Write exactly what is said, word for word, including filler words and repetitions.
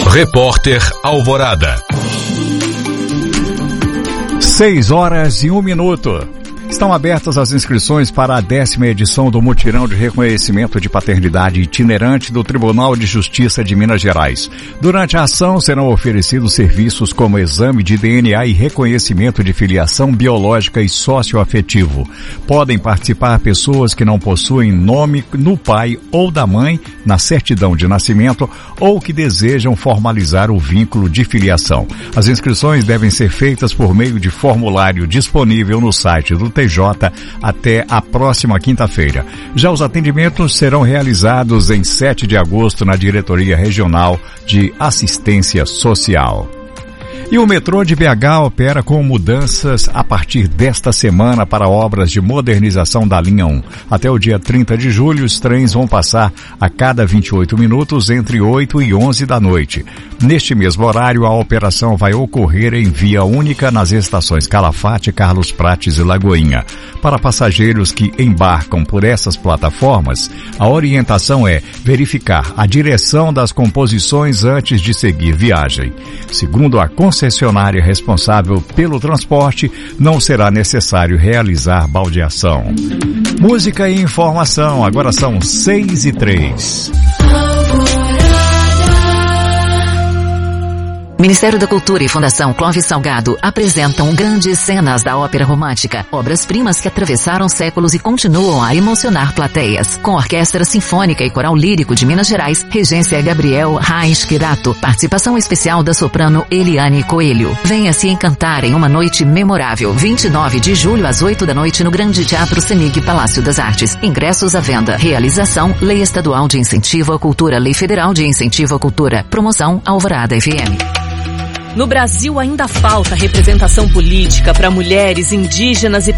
Repórter Alvorada. Seis horas e um minuto. Estão abertas as inscrições para a décima edição do Mutirão de Reconhecimento de Paternidade Itinerante do Tribunal de Justiça de Minas Gerais. Durante a ação serão oferecidos serviços como exame de D N A e reconhecimento de filiação biológica e socioafetivo. Podem participar pessoas que não possuem nome no pai ou da mãe na certidão de nascimento ou que desejam formalizar o vínculo de filiação. As inscrições devem ser feitas por meio de formulário disponível no site do T J até a próxima quinta-feira. Já os atendimentos serão realizados em sete de agosto na Diretoria Regional de Assistência Social. E o metrô de B H opera com mudanças a partir desta semana para obras de modernização da linha um. Até o dia trinta de julho, os trens vão passar a cada vinte e oito minutos entre oito e onze da noite. Neste mesmo horário, a operação vai ocorrer em via única nas estações Calafate, Carlos Prates e Lagoinha. Para passageiros que embarcam por essas plataformas, a orientação é verificar a direção das composições antes de seguir viagem. Segundo a concessionária responsável pelo transporte, não será necessário realizar baldeação. Música e informação, agora são seis e três. Ministério da Cultura e Fundação Clóvis Salgado apresentam grandes cenas da ópera romântica, obras-primas que atravessaram séculos e continuam a emocionar plateias. Com Orquestra Sinfônica e Coral Lírico de Minas Gerais, regência Gabriel Reis Quirato, participação especial da soprano Eliane Coelho. Venha se encantar em uma noite memorável, vinte e nove de julho às oito da noite no Grande Teatro Semig Palácio das Artes. Ingressos à venda. Realização, Lei Estadual de Incentivo à Cultura, Lei Federal de Incentivo à Cultura. Promoção Alvorada F M. No Brasil ainda falta representação política para mulheres indígenas e